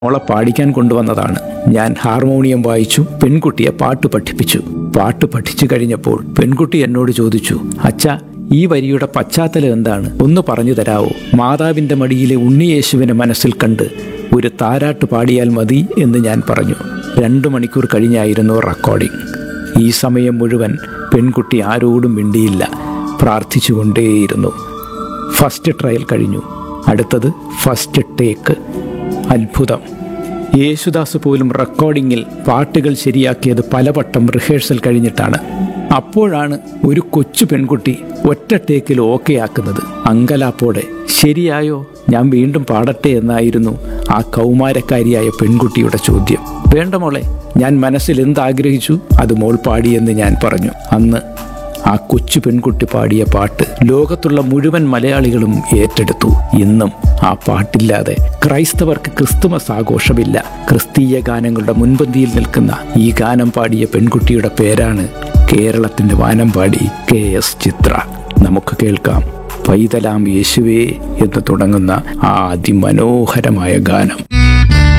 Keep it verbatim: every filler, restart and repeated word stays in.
മോളെ പാടിക്കാൻ കൊണ്ടുവന്നതാണ്. ഞാൻ ഹാർമോണിയം വായിച്ചു, പെൺകുട്ടിയെ പാട്ട് പഠിപ്പിച്ചു. പാട്ട് പഠിച്ചു കഴിഞ്ഞപ്പോൾ പെൺകുട്ടി എന്നോട് ചോദിച്ചു, അച്ഛാ, ഈ വരിയുടെ പശ്ചാത്തലം എന്താണ്? ഒന്ന് പറഞ്ഞു തരാവോ? മാതാവിൻ്റെ മടിയിലെ ഉണ്ണിയേശുവിനെ മനസ്സിൽ കണ്ട് ഒരു താരാട്ട് പാടിയാൽ മതി എന്ന് ഞാൻ പറഞ്ഞു. രണ്ടു മണിക്കൂർ കഴിഞ്ഞായിരുന്നു റെക്കോർഡിംഗ്. ഈ സമയം മുഴുവൻ പെൺകുട്ടി ആരോടും മിണ്ടിയില്ല, പ്രാർത്ഥിച്ചുകൊണ്ടേയിരുന്നു. ഫസ്റ്റ് ട്രയൽ കഴിഞ്ഞു, അടുത്തത് ഫസ്റ്റ് ടേക്ക്. അത്ഭുതം! യേശുദാസ് പോലും റെക്കോർഡിങ്ങിൽ പാട്ടുകൾ ശരിയാക്കിയത് പലവട്ടം റിഹേഴ്സൽ കഴിഞ്ഞിട്ടാണ്. അപ്പോഴാണ് ഒരു കൊച്ചു പെൺകുട്ടി ഒറ്റ ടേക്കിൽ ഓക്കെ ആക്കുന്നത്. അങ്കലാപ്പോടെ, ശരിയായോ, ഞാൻ വീണ്ടും പാടട്ടെ എന്നായിരുന്നു ആ കൗമാരക്കാരിയായ പെൺകുട്ടിയുടെ ചോദ്യം. വേണ്ട മോളെ, ഞാൻ മനസ്സിൽ എന്താഗ്രഹിച്ചു അത് മോൾ പാടിയെന്ന് ഞാൻ പറഞ്ഞു. അന്ന് ആ കൊച്ചു പെൺകുട്ടി പാടിയ പാട്ട് ലോകത്തുള്ള മുഴുവൻ മലയാളികളും ഏറ്റെടുത്തു. ഇന്നും ആ പാട്ടില്ലാതെ ക്രൈസ്തവർക്ക് ക്രിസ്തുമസ് ആഘോഷമില്ല. ക്രിസ്തീയ ഗാനങ്ങളുടെ മുൻപന്തിയിൽ നിൽക്കുന്ന ഈ ഗാനം പാടിയ പെൺകുട്ടിയുടെ പേരാണ് കേരളത്തിൻ്റെ വാനമ്പാടി കെ എസ് ചിത്ര. നമുക്ക് കേൾക്കാം പൈതലാം യേശുവേ എന്ന് തുടങ്ങുന്ന ആ അതിമനോഹരമായ ഗാനം.